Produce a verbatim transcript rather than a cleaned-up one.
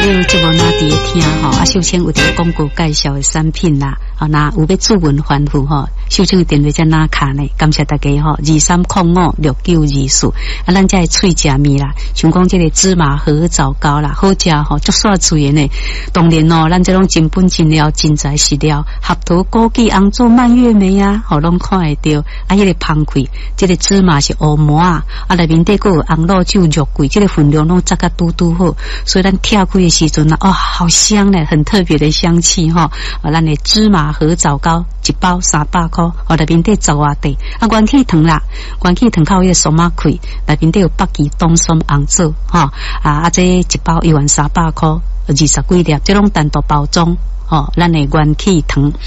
了节目那伫听吼，啊，秀清有条广告介绍的产品啦，啊，那有要主文反复吼，秀清的电话在哪卡呢？感谢大家吼，二三零五六九二四，啊，咱这脆食面啦，像讲这个芝麻荷枣糕啦，好食吼，足煞脆的呢。当然哦，咱这种真本真料、真材实料，合桃、枸杞、红枣、蔓越莓啊，吼，拢看会到。啊，迄个芳开，这个芝麻是乌麻啊，啊，内面底个有红肉酒、肉桂，这个分量拢扎个嘟嘟好，所以咱跳开的时阵啊，哦，好香嘞，很特别的香气哈。啊，咱的芝麻荷枣糕一包三百块，哦，内面底十外地，啊，元气糖啦，元气糖靠迄个苏马开，内面底有北极冬松红枣，哈，啊，啊，这一包一万三百块，二十几粒，这种单独包装，哦，咱的元气糖。